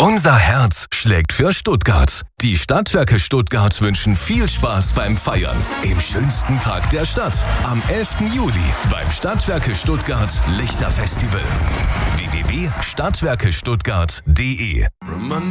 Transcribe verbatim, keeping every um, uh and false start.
Unser Herz schlägt für Stuttgart. Die Stadtwerke Stuttgart wünschen viel Spaß beim Feiern. Im schönsten Park der Stadt. Am elften Juli beim Stadtwerke Stuttgart Lichterfestival. w w w punkt stadtwerke stuttgart punkt d e